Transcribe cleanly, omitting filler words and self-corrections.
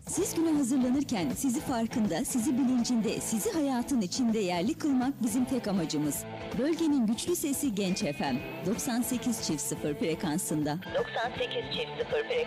Siz güne hazırlanırken sizi farkında, sizi bilincinde, sizi hayatın içinde yerli kılmak bizim tek amacımız. Bölgenin güçlü sesi Genç FM 98.0 frekansında. 98.0 frekansında.